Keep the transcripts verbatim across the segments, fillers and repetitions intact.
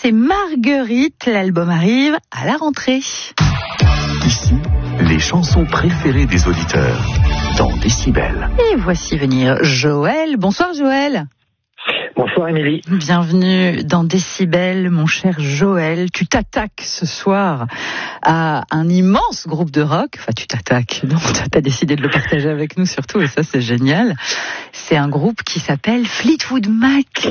c'est Marguerite. L'album arrive à la rentrée. Ici, les chansons préférées des auditeurs dans Décibel. Et voici venir Joël. Bonsoir Joël. Bonsoir Émilie. Bienvenue dans Décibel, mon cher Joël. Tu t'attaques ce soir à un immense groupe de rock. Enfin, tu t'attaques. Non, tu as décidé de le partager avec nous surtout, et ça, c'est génial. C'est un groupe qui s'appelle Fleetwood Mac.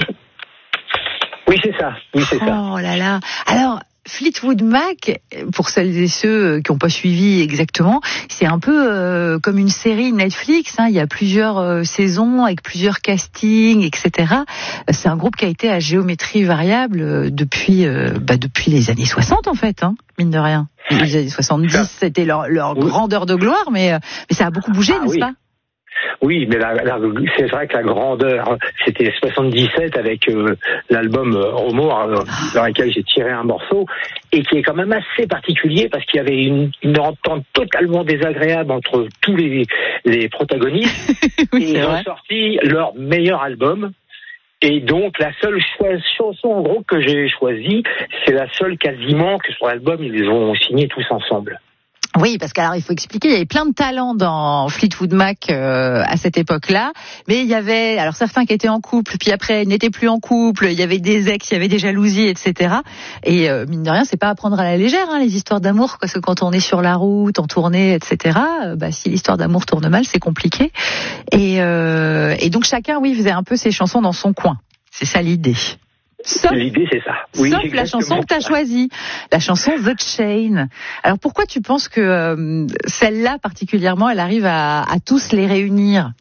Oui, c'est ça. Oui, c'est oh ça. Oh là là. Alors, Fleetwood Mac, pour celles et ceux qui n'ont pas suivi exactement, c'est un peu euh, comme une série Netflix. Hein. Il y a plusieurs euh, saisons avec plusieurs castings, et cetera. C'est un groupe qui a été à géométrie variable euh, depuis euh, bah, depuis les années soixante en fait, hein, mine de rien. Les années soixante-dix, c'était leur, leur oui. grandeur de gloire, mais, euh, mais ça a beaucoup bougé, ah, n'est-ce oui. pas? Oui, mais la, la, c'est vrai que la grandeur, c'était soixante-dix-sept avec euh, l'album euh, Homo, euh, dans lequel j'ai tiré un morceau, et qui est quand même assez particulier parce qu'il y avait une, une entente totalement désagréable entre tous les, les protagonistes. oui, et ils vrai. ont sorti leur meilleur album. Et donc, la seule cho- chanson, en gros, que j'ai choisie, c'est la seule quasiment que sur l'album, ils ont signé tous ensemble. Oui, parce qu'alors il faut expliquer, il y avait plein de talents dans Fleetwood Mac euh, à cette époque-là, mais il y avait alors certains qui étaient en couple, puis après ils n'étaient plus en couple, il y avait des ex, il y avait des jalousies, et cetera. Et euh, mine de rien, c'est pas à prendre à la légère, hein, les histoires d'amour, parce que quand on est sur la route, en tournée, et cetera. Euh, bah si l'histoire d'amour tourne mal, c'est compliqué. Et, euh, et donc chacun, oui, faisait un peu ses chansons dans son coin. C'est ça l'idée. Sauf, L'idée, c'est ça. Oui, sauf la chanson que tu as choisie, la chanson The Chain. Alors pourquoi tu penses que euh, celle-là particulièrement, elle arrive à, à tous les réunir?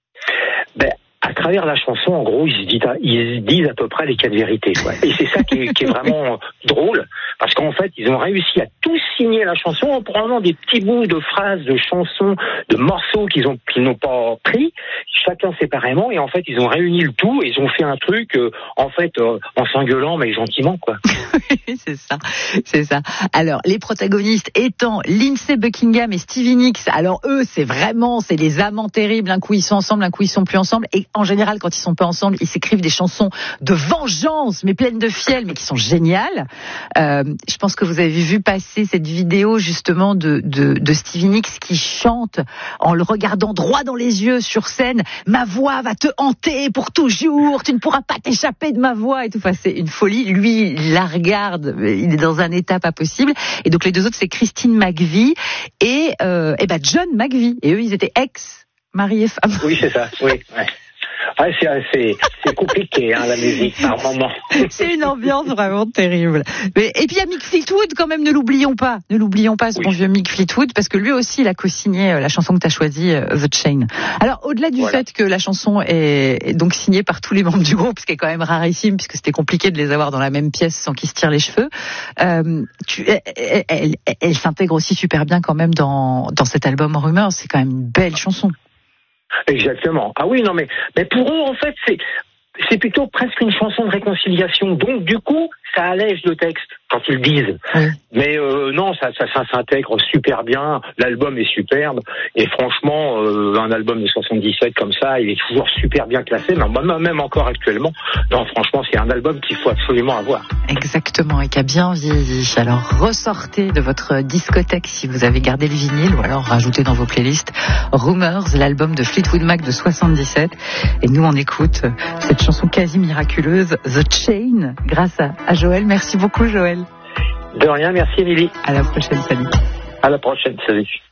Ben, à travers la chanson, en gros, ils se disent à, ils se disent à peu près les quatre vérités, quoi. Et c'est ça qui est, qui est vraiment drôle, parce qu'en fait, ils ont réussi à tous signer la chanson en prenant des petits bouts de phrases, de chansons, de morceaux qu'ils ont, qu'ils n'ont pas pris, chacun séparément, et en fait, ils ont réuni le tout, et ils ont fait un truc, euh, en fait, euh, en s'engueulant, mais gentiment, quoi. c'est ça, c'est ça. Alors, les protagonistes étant Lindsey Buckingham et Stevie Nicks, alors eux, c'est vraiment, c'est des amants terribles, un coup ils sont ensemble, un coup ils sont plus ensemble, et en général, quand ils sont pas ensemble, ils s'écrivent des chansons de vengeance, mais pleines de fiel, mais qui sont géniales. Euh, je pense que vous avez vu passer cette vidéo, justement, de, de, de Stevie Nicks qui chante en le regardant droit dans les yeux sur scène, ma voix va te hanter pour toujours, tu ne pourras pas t'échapper de ma voix, et tout. Enfin, c'est une folie. Lui, il la regarde, il est dans un état pas possible. Et donc, les deux autres, c'est Christine McVie et, euh, et ben, John McVie. Et eux, ils étaient ex, mari et femme. Oui, c'est ça, oui, ouais. Ouais, c'est, c'est, c'est compliqué, hein, la musique, par moment. C'est une ambiance vraiment terrible. Mais, et puis il y a Mick Fleetwood, quand même, ne l'oublions pas. Ne l'oublions pas, ce oui. bon vieux Mick Fleetwood, parce que lui aussi, il a co-signé la chanson que tu as choisie, The Chain. Alors, au-delà du voilà. fait que la chanson est, est donc signée par tous les membres du groupe, ce qui est quand même rarissime, puisque c'était compliqué de les avoir dans la même pièce sans qu'ils se tirent les cheveux, euh, tu, elle, elle, elle, elle s'intègre aussi super bien quand même dans, dans cet album Rumeurs. C'est quand même une belle chanson. Exactement. Ah oui, non, mais, mais pour eux, en fait, c'est, c'est plutôt presque une chanson de réconciliation. Donc, du coup, ça allège le texte quand ils le disent. Oui. Mais euh, non, ça, ça, ça s'intègre super bien. L'album est superbe. Et franchement, euh, un album de soixante-dix-sept comme ça, il est toujours super bien classé. Mais même encore actuellement, non, franchement, c'est un album qu'il faut absolument avoir. Exactement, et qui a bien vieilli. Alors, ressortez de votre discothèque si vous avez gardé le vinyle, ou alors rajoutez dans vos playlists Rumeurs, l'album de Fleetwood Mac de soixante-dix-sept. Et nous, on écoute cette chanson quasi miraculeuse, The Chain, grâce à, à Joël. Merci beaucoup, Joël. De rien, merci Émilie. À la prochaine, salut. À la prochaine, salut.